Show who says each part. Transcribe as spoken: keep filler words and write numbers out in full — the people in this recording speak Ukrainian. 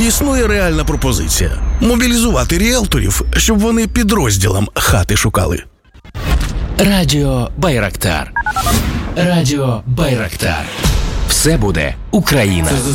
Speaker 1: Існує реальна пропозиція – мобілізувати ріелторів, щоб вони підрозділам хати шукали.
Speaker 2: Радіо Байрактар. Радіо Байрактар. Все буде Україна.